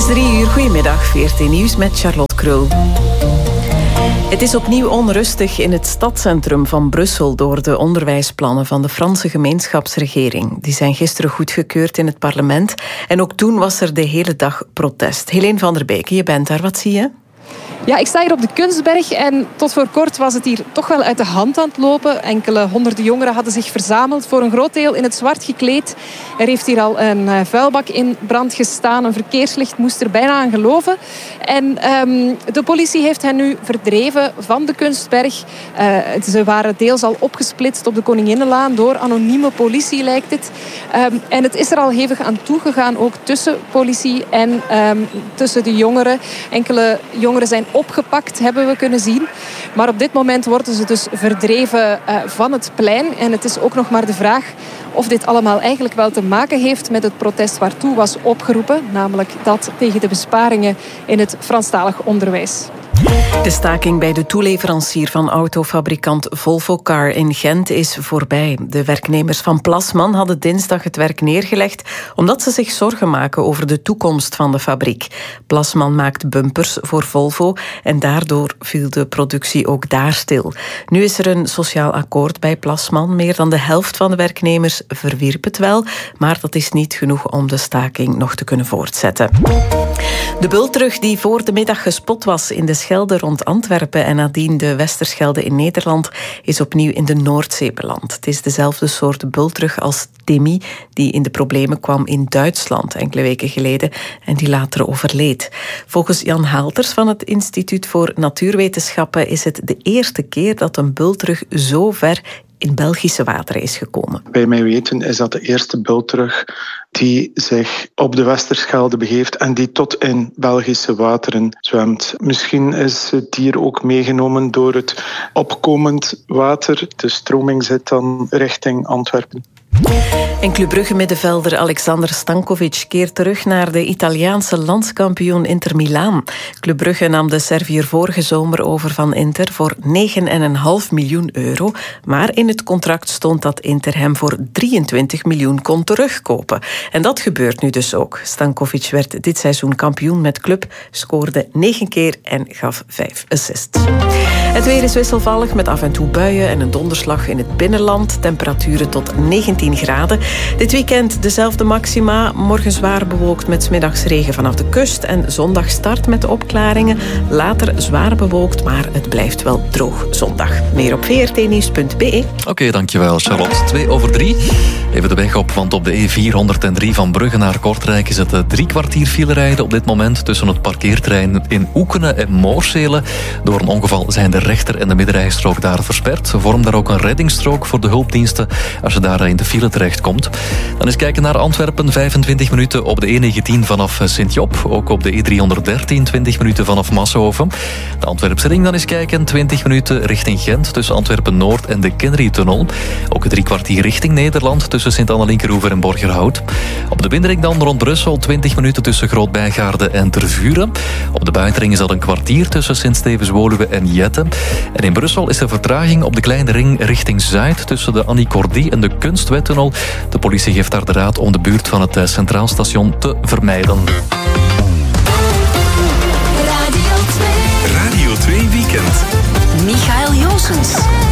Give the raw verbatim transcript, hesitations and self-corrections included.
is drie uur. Goedemiddag, V R T Nieuws met Charlotte Krul. Het is opnieuw onrustig in het stadscentrum van Brussel door de onderwijsplannen van de Franse gemeenschapsregering. Die zijn gisteren goedgekeurd in het parlement en ook toen was er de hele dag protest. Helene van der Beek, je bent daar, wat zie je? Ja, ik sta hier op de Kunstberg en tot voor kort was het hier toch wel uit de hand aan het lopen. Enkele honderden jongeren hadden zich verzameld, voor een groot deel in het zwart gekleed. Er heeft hier al een vuilbak in brand gestaan, een verkeerslicht moest er bijna aan geloven. En um, de politie heeft hen nu verdreven van de Kunstberg. Uh, ze waren deels al opgesplitst op de Koninginnenlaan door anonieme politie, lijkt het. Um, en het is er al hevig aan toegegaan, ook tussen politie en um, tussen de jongeren. Enkele jongeren zijn opgepakt, hebben we kunnen zien. Maar op dit moment worden ze dus verdreven uh, van het plein. En het is ook nog maar de vraag of dit allemaal eigenlijk wel te maken heeft met het protest waartoe was opgeroepen. Namelijk dat tegen de besparingen in het Franstalig onderwijs. De staking bij de toeleverancier van autofabrikant Volvo Car in Gent is voorbij. De werknemers van Plasman hadden dinsdag het werk neergelegd omdat ze zich zorgen maken over de toekomst van de fabriek. Plasman maakt bumpers voor Volvo en daardoor viel de productie ook daar stil. Nu is er een sociaal akkoord bij Plasman. Meer dan de helft van de werknemers verwierp het wel, maar dat is niet genoeg om de staking nog te kunnen voortzetten. De bultrug die voor de middag gespot was in de Schelde rond Antwerpen en nadien de Westerschelde in Nederland is opnieuw in de Noordzee beland. Het is dezelfde soort bultrug als Timmy die in de problemen kwam in Duitsland enkele weken geleden en die later overleed. Volgens Jan Haalters van het Instituut voor Natuurwetenschappen is het de eerste keer dat een bultrug zo ver in Belgische wateren is gekomen. Bij mijn weten is dat de eerste bultrug die zich op de Westerschelde begeeft en die tot in Belgische wateren zwemt. Misschien is het dier ook meegenomen door het opkomend water. De stroming zit dan richting Antwerpen. En Club Brugge-middenvelder Alexander Stankovic keert terug naar de Italiaanse landskampioen Inter Milaan. Club Brugge nam de Serviër vorige zomer over van Inter voor negen komma vijf miljoen euro. Maar in het contract stond dat Inter hem voor drieëntwintig miljoen kon terugkopen. En dat gebeurt nu dus ook. Stankovic werd dit seizoen kampioen met club, scoorde negen keer en gaf vijf assists. Het weer is wisselvallig met af en toe buien en een donderslag in het binnenland. Temperaturen tot negentien graden. Dit weekend dezelfde maxima. Morgen zwaar bewolkt met 's middags regen vanaf de kust. En zondag start met opklaringen. Later zwaar bewolkt, maar het blijft wel droog zondag. Meer op v r t nieuws punt b e. Oké, okay, dankjewel Charlotte. Twee over drie. Even de weg op, want op de E vierhonderddrie van Brugge naar Kortrijk is het drie kwartier file rijden op dit moment tussen het parkeerterrein in Oekenen en Moorsele. Door een ongeval zijn de rechter- en de middenrijstrook daar versperd. Vorm daar ook een reddingsstrook voor de hulpdiensten als je daar in de file terechtkomt. Dan eens kijken naar Antwerpen, vijfentwintig minuten op de E negentien vanaf Sint-Job. Ook op de E driehonderddertien, twintig minuten vanaf Massenhoven. De Antwerpse ring dan eens kijken, twintig minuten richting Gent tussen Antwerpen-Noord en de Kennery-tunnel. Ook een drie kwartier richting Nederland tussen Sint-Anne-Linkeroever en Borgerhout. Op de binnenring dan rond Brussel, twintig minuten tussen Groot-Bijgaarde en Tervuren. Op de buitenring is dat een kwartier tussen Sint-Stevens-Woluwe en Jette. En in Brussel is er vertraging op de kleine ring richting Zuid tussen de Annie Cordy en de Kunstwettunnel. De politie geeft daar de raad om de buurt van het Centraal Station te vermijden. Radio twee. Radio twee Weekend. Michael Joosens.